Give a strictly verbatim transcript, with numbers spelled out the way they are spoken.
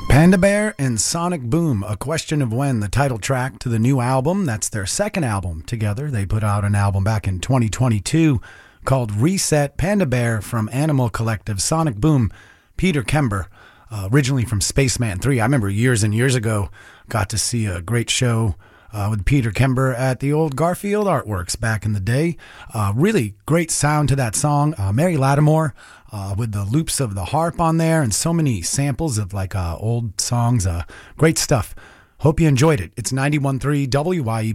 Panda Bear and Sonic Boom, A Question of When, the title track to the new album. That's their second album together. They put out an album back in twenty twenty-two called Reset. Panda Bear from Animal Collective, Sonic Boom, Peter Kember, uh, originally from Spaceman three. I remember years and years ago, got to see a great show uh, with Peter Kember at the old Garfield Artworks back in the day. Uh, really great sound to that song. Uh, Mary Lattimore, Uh, with the loops of the harp on there and so many samples of like uh, old songs. Uh, great stuff. Hope you enjoyed it. It's ninety-one point three W Y E